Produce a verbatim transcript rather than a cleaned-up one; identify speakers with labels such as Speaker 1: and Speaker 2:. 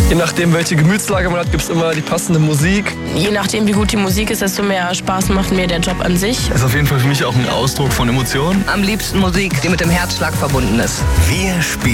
Speaker 1: Je nachdem, welche Gemütslage man hat, gibt es immer die passende Musik.
Speaker 2: Je nachdem, wie gut die Musik ist, desto mehr Spaß macht mir der Job an sich.
Speaker 3: Ist auf jeden Fall für mich auch ein Ausdruck von Emotionen.
Speaker 4: Am liebsten Musik, die mit dem Herzschlag verbunden ist.
Speaker 5: Wir spielen.